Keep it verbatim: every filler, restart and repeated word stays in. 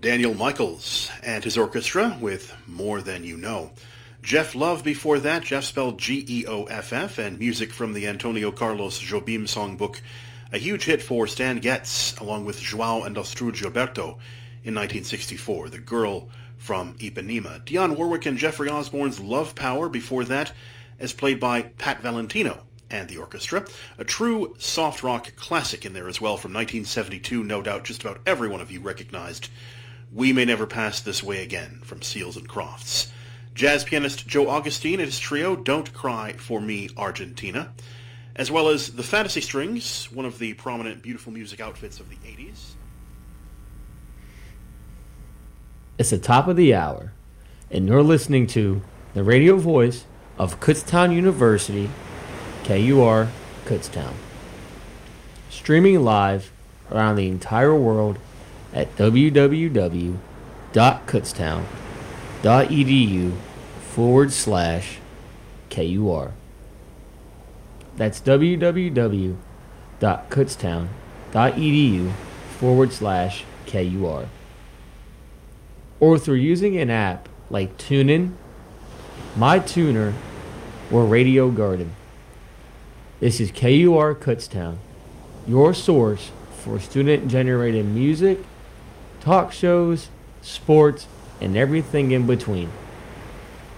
Daniel Michaels and his orchestra with More Than You Know. Jeff Love before that, Jeff spelled G E O F F, and music from the Antonio Carlos Jobim songbook, a huge hit for Stan Getz, along with João and Astrud Gilberto in nineteen sixty-four, The Girl from Ipanema. Dionne Warwick and Jeffrey Osborne's Love Power before that, as played by Pat Valentino and the orchestra. A true soft rock classic in there as well from nineteen seventy-two, no doubt just about every one of you recognized We May Never Pass This Way Again from Seals and Crofts. Jazz pianist Joe Augustine and his trio Don't Cry For Me Argentina, as well as the Fantasy Strings, one of the prominent beautiful music outfits of the eighties. It's the top of the hour, and you're listening to the radio voice of Kutztown University, K U R Kutztown. Streaming live around the entire world at www.kutztown.edu forward slash KUR. That's www.kutztown.edu forward slash KUR. Or through using an app like TuneIn, MyTuner, or Radio Garden. This is K U R Kutztown, your source for student-generated music, talk shows, sports, and everything in between.